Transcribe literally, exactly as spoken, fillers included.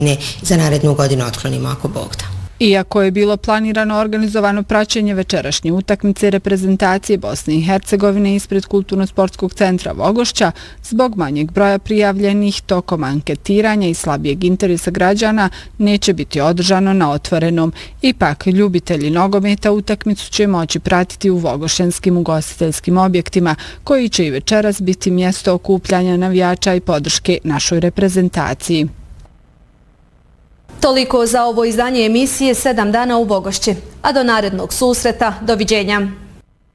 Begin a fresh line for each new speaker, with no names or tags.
za narednu godinu otklonimo ako Bog da.
Iako je bilo planirano organizovano praćenje večerašnje utakmice reprezentacije Bosne i Hercegovine ispred Kulturno-sportskog centra Vogošća, zbog manjeg broja prijavljenih tokom anketiranja i slabijeg interesa građana neće biti održano na otvorenom. Ipak, ljubitelji nogometa utakmicu će moći pratiti u vogošćanskim ugostiteljskim objektima, koji će i večeras biti mjesto okupljanja navijača i podrške našoj reprezentaciji.
Toliko za ovo izdanje emisije sedam dana u Vogošći, a do narednog susreta, doviđenja.